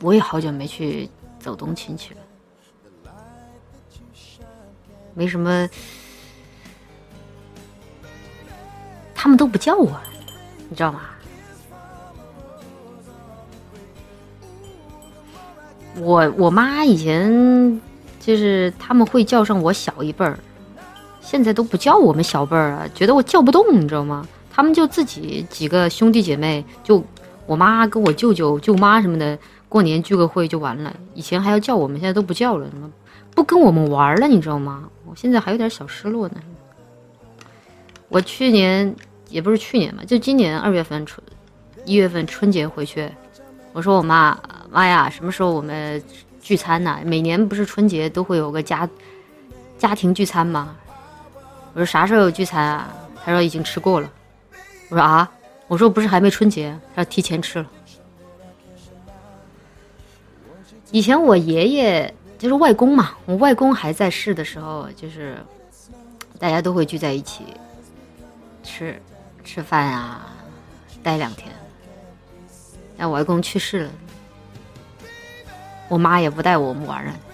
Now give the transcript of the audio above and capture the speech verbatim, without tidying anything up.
我也好久没去走动亲戚了，没什么，他们都不叫我，你知道吗？我我妈以前就是他们会叫上我小一辈儿，现在都不叫我们小辈儿了，觉得我叫不动，你知道吗？他们就自己几个兄弟姐妹，就我妈跟我舅舅舅妈什么的，过年聚个会就完了。以前还要叫我们，现在都不叫了，什么不跟我们玩了，你知道吗？我现在还有点小失落呢。我去年也不是去年嘛，就今年二月份春一月份春节回去，我说我妈妈呀，什么时候我们聚餐呢？每年不是春节都会有个家家庭聚餐吗？我说啥时候有聚餐啊？他说已经吃过了。我说啊，我说不是还没春节，他说提前吃了。以前我爷爷就是外公嘛，我外公还在世的时候，就是大家都会聚在一起吃吃饭啊，待两天。但我外公去世了，我妈也不带我们玩了。